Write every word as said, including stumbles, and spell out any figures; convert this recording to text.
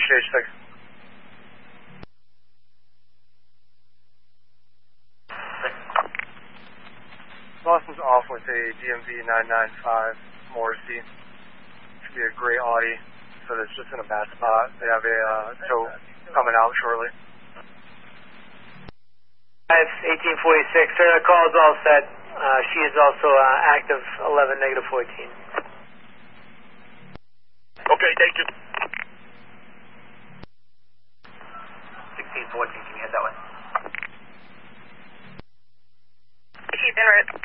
stage six. Boston's off with a D M V nine nine five Morrissey. Should be a gray Audi, so it's just in a bad spot. They have a uh, tow coming out shortly. eighteen forty-six, sir, the call is all set. Uh, she is also uh, active eleven, negative fourteen. Okay, thank you. sixteen fourteen, can you hit that one? She's en route.